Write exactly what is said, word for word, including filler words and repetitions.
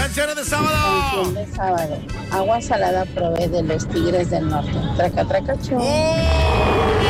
canciones de sábado? Canción de sábado. Agua salada probé de los Tigres del Norte. Traca, traca, chum. ¡Oh!